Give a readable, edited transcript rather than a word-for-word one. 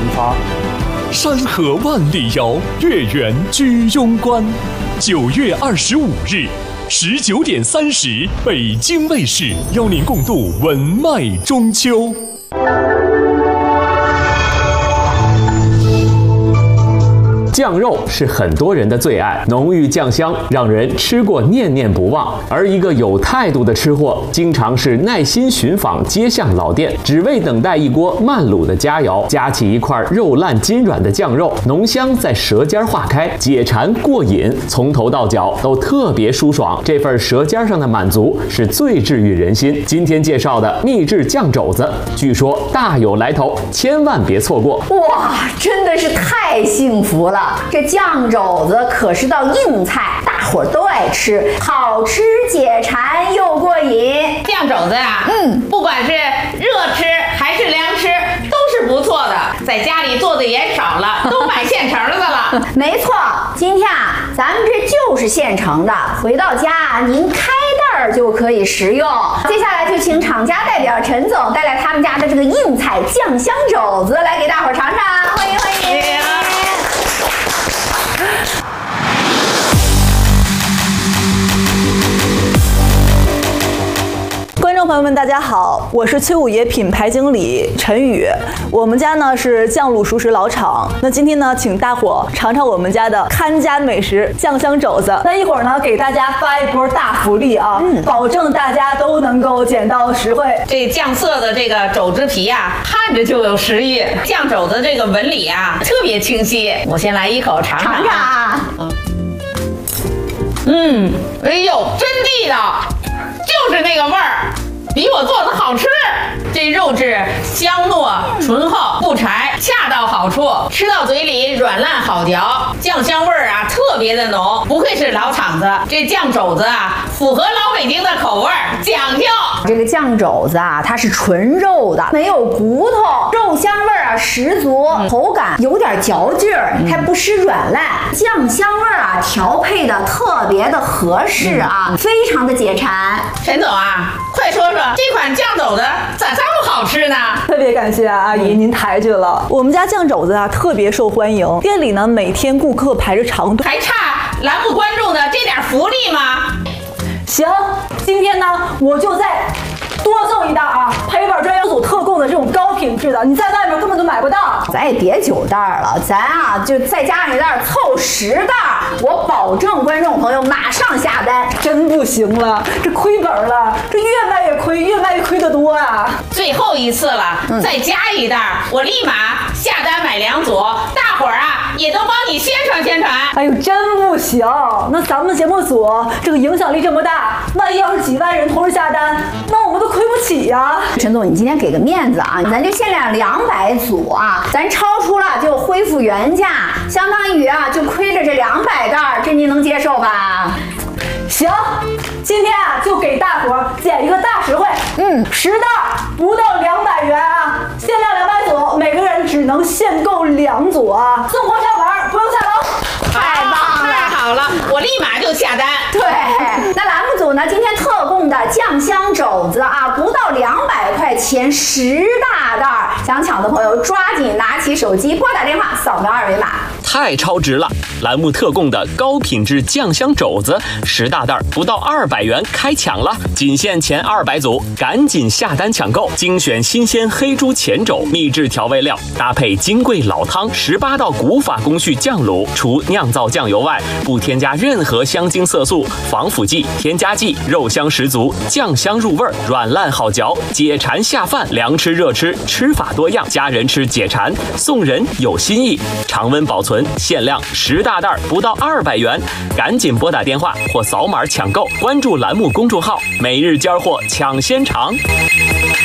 发。山河万里遥，月圆居庸关。9月25日19点30，北京卫视邀您共度文脉中秋。 酱肉是很多人的最爱，浓郁酱香，让人吃过念念不忘。而一个有态度的吃货，经常是耐心寻访街巷老店，只为等待一锅慢卤的佳肴，夹起一块肉烂筋软的酱肉，浓香在舌尖化开，解馋过瘾，从头到脚都特别舒爽。这份舌尖上的满足是最治愈人心。今天介绍的秘制酱肘子，据说大有来头，千万别错过！ 哇，真的是太幸福了！这酱肘子可是道硬菜，大伙儿都爱吃，好吃解馋又过瘾。 酱肘子啊，不管是热吃还是凉吃，都是不错的。在家里做的也少了，都买现成的了。 没错，今天啊，咱们这就是现成的，回到家您开袋儿就可以食用。接下来就请厂家代表陈总带来他们家的这个硬菜酱香肘子，来给大伙儿尝尝，欢迎欢迎。 观众朋友们，大家好，我是崔五爷品牌经理陈宇。我们家呢是酱卤熟食老厂。那今天呢，请大伙尝尝我们家的看家美食酱香肘子。那一会儿呢，给大家发一波大福利啊，保证大家都能够捡到实惠。 这酱色的这个肘子皮啊，看着就有食欲。酱肘子这个纹理啊，特别清晰。我先来一口尝尝。 尝尝啊。 哎呦，真地道，就是那个味儿。比我做的好吃，这肉质香糯醇厚不柴，恰到好处，吃到嘴里软烂好嚼，酱香味儿啊特别的浓，不愧是老厂子。这酱肘子啊，符合老北京的口味儿，讲究。 这个酱肘子啊，它是纯肉的，没有骨头，肉香味儿啊十足，口感有点嚼劲儿，还不失软烂，酱香味儿啊调配的特别的合适啊，非常的解馋。 陈总啊，快说说这款酱肘子咋这么好吃呢？ 特别感谢阿姨，您抬举了。我们家酱肘子啊，特别受欢迎，店里呢每天顾客排着长队， 还差栏目观众的这点福利吗？ 行，今天呢我就再多赠一袋啊，陪板专业组特供的这种高品质的，你在外面根本都买不到。 咱也别9袋了，咱啊就再加上一袋，凑10袋，我保证观众朋友马上下单。 真不行了，这亏本了，这越卖越亏，越卖越亏得多啊！ 最后一次了，再加一袋，我立马下单买2组，大伙儿啊也都帮你宣传宣传。 哎呦，真不行！那咱们节目组这个影响力这么大，万一要是几万人同时下单，那我们都亏不起呀。 陈总，你今天给个面子啊，咱就限量200组啊，咱超出了就恢复原价，相当于啊就亏了这200袋，这您能接受吧？ 行，今天啊就给大伙捡一个大实惠，10袋不到200元啊，限量200组，每个人只能限购2组啊，送货上门不用下楼。 太棒了， 太好了，我立马就下单。 对，那栏目组呢，今天特供的酱香肘子啊，不到200块钱10大袋，想抢的朋友抓紧拿起手机拨打电话，扫描2维码。 太超值了！栏目特供的高品质酱香肘子10大袋不到200元开抢了，仅限前200组，赶紧下单抢购！精选新鲜黑猪前肘，秘制调味料，搭配金贵老汤，18道古法工序酱卤，除酿造酱油外，不添加任何香精色素、防腐剂、添加剂，肉香十足，酱香入味，软烂好嚼，解馋下饭，凉吃热吃，吃法多样，家人吃解馋，送人有心意，常温保存，限量10大袋不到200元，赶紧拨打电话或扫码抢购，关注栏目公众号，每日尖货抢先尝。